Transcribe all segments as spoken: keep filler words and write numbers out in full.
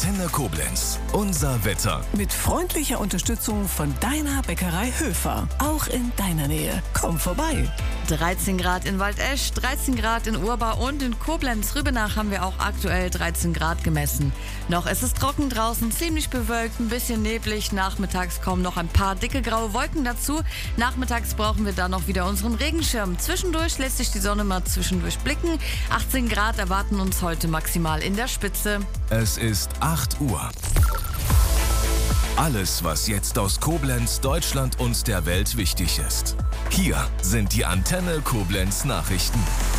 Antenne Koblenz. Unser Wetter. Mit freundlicher Unterstützung von deiner Bäckerei Höfer. Auch in deiner Nähe. Komm vorbei. dreizehn Grad in Waldesch, dreizehn Grad in Urba und in Koblenz-Rübenach haben wir auch aktuell dreizehn Grad gemessen. Noch ist es trocken draußen, ziemlich bewölkt, ein bisschen neblig. Nachmittags kommen noch ein paar dicke graue Wolken dazu. Nachmittags brauchen wir dann noch wieder unseren Regenschirm. Zwischendurch lässt sich die Sonne mal zwischendurch blicken. achtzehn Grad erwarten uns heute maximal in der Spitze. Es ist acht Uhr. Alles, was jetzt aus Koblenz, Deutschland und der Welt wichtig ist. Hier sind die Antenne Koblenz Nachrichten.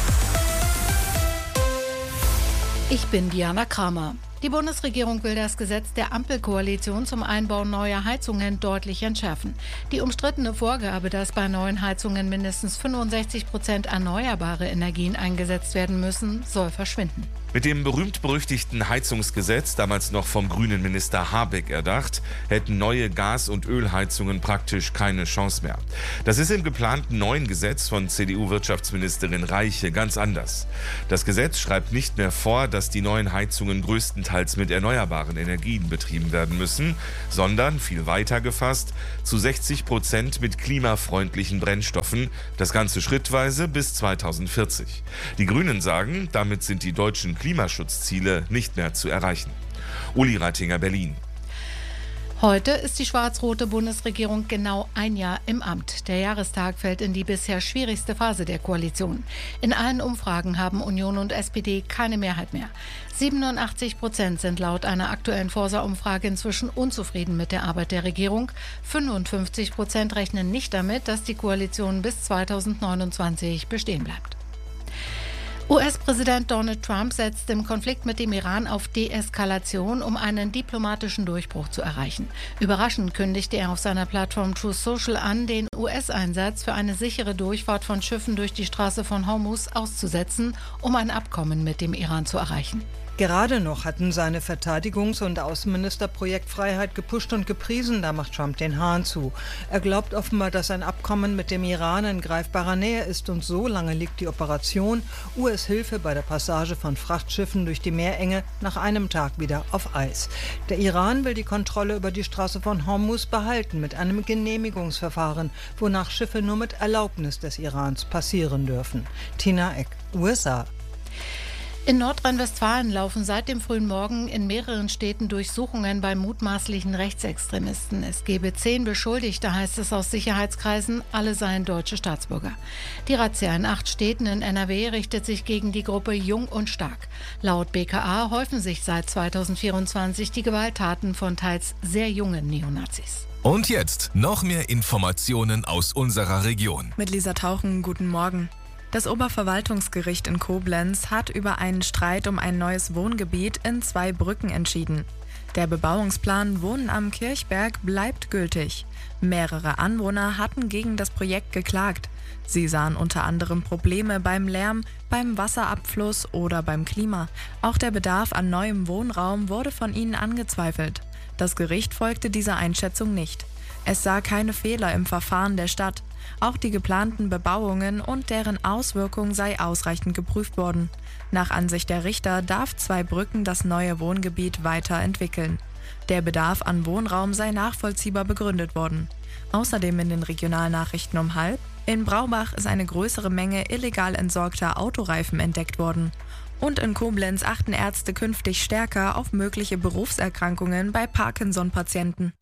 Ich bin Diana Kramer. Die Bundesregierung will das Gesetz der Ampelkoalition zum Einbau neuer Heizungen deutlich entschärfen. Die umstrittene Vorgabe, dass bei neuen Heizungen mindestens fünfundsechzig Prozent erneuerbare Energien eingesetzt werden müssen, soll verschwinden. Mit dem berühmt-berüchtigten Heizungsgesetz, damals noch vom grünen Minister Habeck erdacht, hätten neue Gas- und Ölheizungen praktisch keine Chance mehr. Das ist im geplanten neuen Gesetz von C D U-Wirtschaftsministerin Reiche ganz anders. Das Gesetz schreibt nicht mehr vor, dass die neuen Heizungen größtenteils mit erneuerbaren Energien betrieben werden müssen, sondern, viel weiter gefasst, zu sechzig Prozent mit klimafreundlichen Brennstoffen, das Ganze schrittweise bis zweitausendvierzig. Die Grünen sagen, damit sind die deutschen Klimaschutzziele nicht mehr zu erreichen. Uli Reitinger, Berlin. Heute ist die schwarz-rote Bundesregierung genau ein Jahr im Amt. Der Jahrestag fällt in die bisher schwierigste Phase der Koalition. In allen Umfragen haben Union und S P D keine Mehrheit mehr. siebenundachtzig Prozent sind laut einer aktuellen Forsa-Umfrage inzwischen unzufrieden mit der Arbeit der Regierung. fünfundfünfzig Prozent rechnen nicht damit, dass die Koalition bis zweitausendneunundzwanzig bestehen bleibt. U S-Präsident Donald Trump setzt im Konflikt mit dem Iran auf Deeskalation, um einen diplomatischen Durchbruch zu erreichen. Überraschend kündigte er auf seiner Plattform Truth Social an, den U S-Einsatz für eine sichere Durchfahrt von Schiffen durch die Straße von Hormuz auszusetzen, um ein Abkommen mit dem Iran zu erreichen. Gerade noch hatten seine Verteidigungs- und Außenminister Projektfreiheit gepusht und gepriesen, da macht Trump den Hahn zu. Er glaubt offenbar, dass ein Abkommen mit dem Iran in greifbarer Nähe ist und so lange liegt die Operation U S-Hilfe bei der Passage von Frachtschiffen durch die Meerenge nach einem Tag wieder auf Eis. Der Iran will die Kontrolle über die Straße von Hormuz behalten mit einem Genehmigungsverfahren, wonach Schiffe nur mit Erlaubnis des Irans passieren dürfen. Tina Eck, U S A. In Nordrhein-Westfalen laufen seit dem frühen Morgen in mehreren Städten Durchsuchungen bei mutmaßlichen Rechtsextremisten. Es gebe zehn Beschuldigte, heißt es aus Sicherheitskreisen, alle seien deutsche Staatsbürger. Die Razzia in acht Städten in N R W richtet sich gegen die Gruppe Jung und Stark. Laut B K A häufen sich seit zweitausendvierundzwanzig die Gewalttaten von teils sehr jungen Neonazis. Und jetzt noch mehr Informationen aus unserer Region. Mit Lisa Tauchen, guten Morgen. Das Oberverwaltungsgericht in Koblenz hat über einen Streit um ein neues Wohngebiet in zwei Brücken entschieden. Der Bebauungsplan Wohnen am Kirchberg bleibt gültig. Mehrere Anwohner hatten gegen das Projekt geklagt. Sie sahen unter anderem Probleme beim Lärm, beim Wasserabfluss oder beim Klima. Auch der Bedarf an neuem Wohnraum wurde von ihnen angezweifelt. Das Gericht folgte dieser Einschätzung nicht. Es sah keine Fehler im Verfahren der Stadt. Auch die geplanten Bebauungen und deren Auswirkung sei ausreichend geprüft worden. Nach Ansicht der Richter darf Zweibrücken das neue Wohngebiet weiterentwickeln. Der Bedarf an Wohnraum sei nachvollziehbar begründet worden. Außerdem in den Regionalnachrichten um halb: In Braubach ist eine größere Menge illegal entsorgter Autoreifen entdeckt worden. Und in Koblenz achten Ärzte künftig stärker auf mögliche Berufserkrankungen bei Parkinson-Patienten.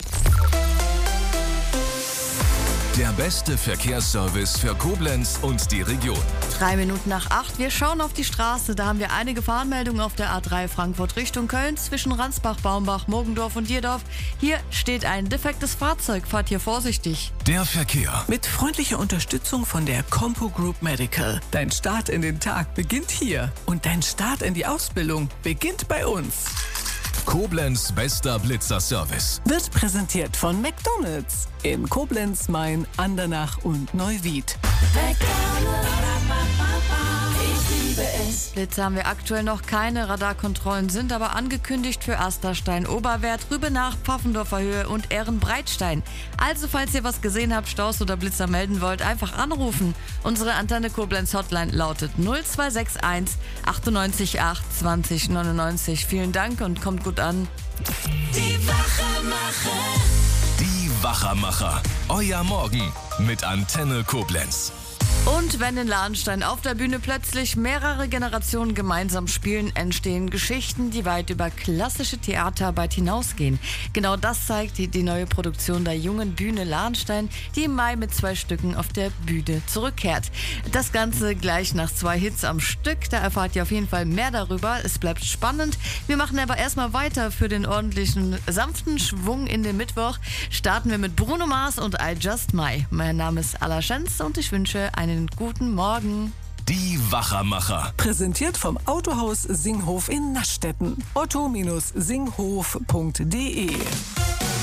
Der beste Verkehrsservice für Koblenz und die Region. Drei Minuten nach acht. Wir schauen auf die Straße. Da haben wir einige Fahrmeldungen auf der A drei Frankfurt Richtung Köln zwischen Ransbach, Baumbach, Mogendorf und Dierdorf. Hier steht ein defektes Fahrzeug. Fahrt hier vorsichtig. Der Verkehr. Mit freundlicher Unterstützung von der Compo Group Medical. Dein Start in den Tag beginnt hier. Und dein Start in die Ausbildung beginnt bei uns. Koblenz bester Blitzer-Service. Wird präsentiert von McDonald's in Koblenz, Main, Andernach und Neuwied. McDonald's, ich liebe es. Blitze haben wir aktuell noch keine. Radarkontrollen sind aber angekündigt für Asterstein, Oberwert, Rübenach, Pfaffendorfer Höhe und Ehrenbreitstein. Also falls ihr was gesehen habt, Staus oder Blitzer melden wollt, einfach anrufen. Unsere Antenne Koblenz Hotline lautet null zwei sechs eins achtundneunzig acht zwanzig neunundneunzig. Vielen Dank und kommt gut an. Die Wachermacher. Die Wachermacher. Euer Morgen mit Antenne Koblenz. Und wenn in Lahnstein auf der Bühne plötzlich mehrere Generationen gemeinsam spielen, entstehen Geschichten, die weit über klassische Theaterarbeit hinausgehen. Genau das zeigt die, die neue Produktion der jungen Bühne Lahnstein, die im Mai mit zwei Stücken auf der Bühne zurückkehrt. Das Ganze gleich nach zwei Hits am Stück. Da erfahrt ihr auf jeden Fall mehr darüber. Es bleibt spannend. Wir machen aber erstmal weiter für den ordentlichen, sanften Schwung in den Mittwoch. Starten wir mit Bruno Mars und I Just Mai. Mein Name ist Alla Schenz und ich wünsche einen guten Morgen. Die Wachermacher. Präsentiert vom Autohaus Singhof in Naschdetten. otto Bindestrich singhof punkt de